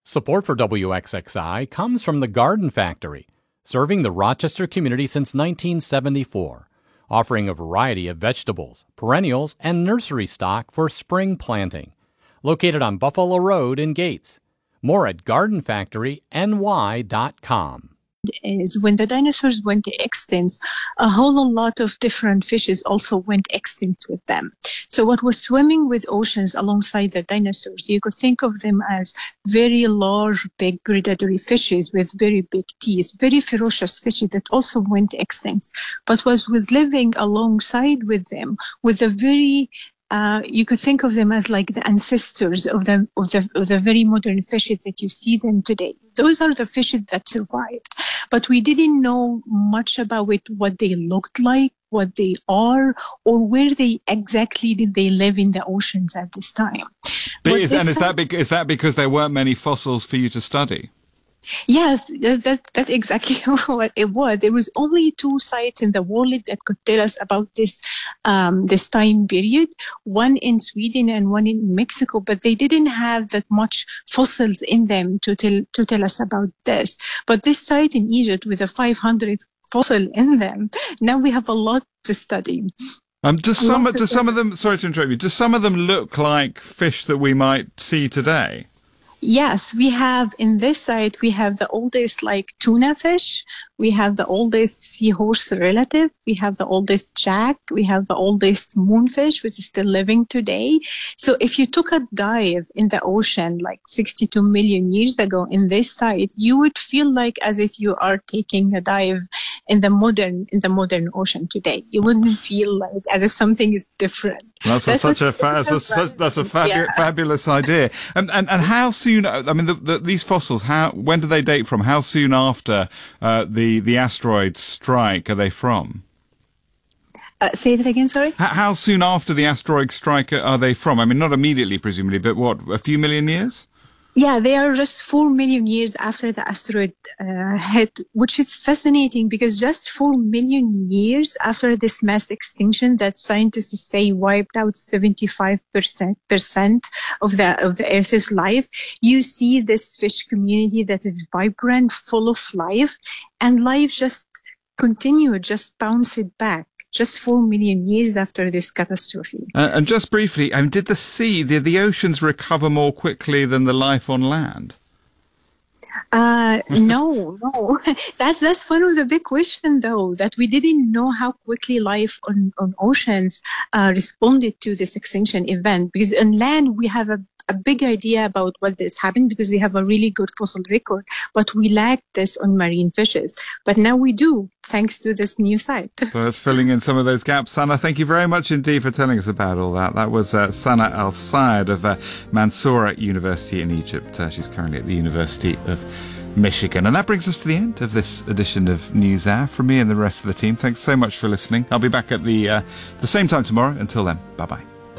Support for WXXI comes from the Garden Factory, serving the Rochester community since 1974, offering a variety of vegetables, perennials, and nursery stock for spring planting. Located on Buffalo Road in Gates. More at gardenfactoryny.com. Is when the dinosaurs went extinct, a whole lot of different fishes also went extinct with them. So what was swimming with oceans alongside the dinosaurs, you could think of them as very large, big predatory fishes with very big teeth, very ferocious fishes that also went extinct, but was living alongside with them with a very you could think of them as like the ancestors of the very modern fishes that you see them today. Those are the fishes that survived, but we didn't know much about it, what they looked like, what they are, or where they exactly did they live in the oceans at this time. Is that because there weren't many fossils for you to study? Yes, that's exactly what it was. There was only 2 sites in the world that could tell us about this time period, one in Sweden and one in Mexico, but they didn't have that much fossils in them to tell us about this. But this site in Egypt with a 500 fossil in them, now we have a lot to study. Does some of them, sorry to interrupt you, does some of them look like fish that we might see today? Yes, we have in this site, we have the oldest like tuna fish. We have the oldest seahorse relative. We have the oldest jack. We have the oldest moonfish, which is still living today. So if you took a dive in the ocean like 62 million years ago in this site, you would feel like as if you are taking a dive in the modern ocean today. You wouldn't feel like as if something is different. That's a fabulous idea. And how soon? I mean, these fossils. When do they date from? How soon after the asteroid strike are they from? Say that again. Sorry. How soon after the asteroid strike are they from? I mean, not immediately, presumably, but what? A few million years? Yeah, they are just 4 million years after the asteroid hit, which is fascinating because just 4 million years after this mass extinction that scientists say wiped out 75% of the Earth's life, you see this fish community that is vibrant, full of life, and life just continued, just bounced back. Just 4 million years after this catastrophe. And just briefly, did the oceans recover more quickly than the life on land? No. That's one of the big questions, though, that we didn't know how quickly life on oceans responded to this extinction event. Because on land, we have a big idea about what this happened because we have a really good fossil record, but we lack this on marine fishes. But now we do, thanks to this new site. So it's filling in some of those gaps. Sana, thank you very much indeed for telling us about all that. That was Sana Al-Sayed of Mansoura University in Egypt. She's currently at the University of Michigan. And that brings us to the end of this edition of NewsHour. From me and the rest of the team, thanks so much for listening. I'll be back at the same time tomorrow. Until then, bye-bye.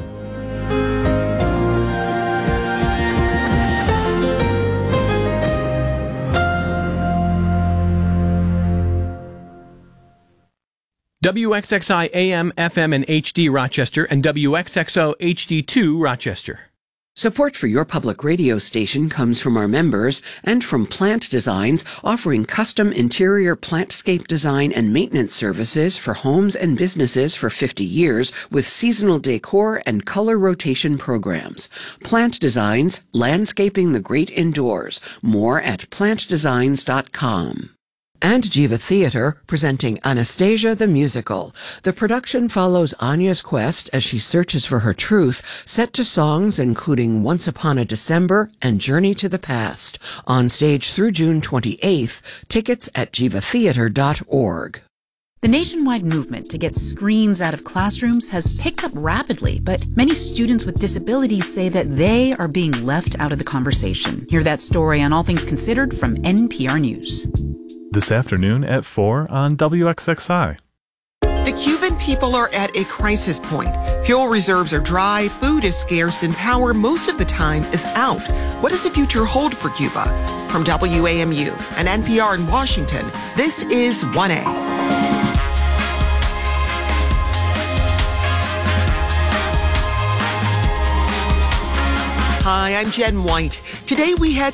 WXXI AM, FM, and HD Rochester and WXXO HD2 Rochester. Support for your public radio station comes from our members and from Plant Designs, offering custom interior plantscape design and maintenance services for homes and businesses for 50 years with seasonal decor and color rotation programs. Plant Designs, landscaping the great indoors. More at plantdesigns.com. And Jiva Theater, presenting Anastasia the Musical. The production follows Anya's quest as she searches for her truth, set to songs including Once Upon a December and Journey to the Past. On stage through June 28th. Tickets at jivatheater.org. The nationwide movement to get screens out of classrooms has picked up rapidly, but many students with disabilities say that they are being left out of the conversation. Hear that story on All Things Considered from NPR News. This afternoon at 4 on WXXI. The Cuban people are at a crisis point. Fuel reserves are dry, food is scarce, and power most of the time is out. What does the future hold for Cuba? From WAMU and NPR in Washington, this is 1A. Hi, I'm Jen White. Today we had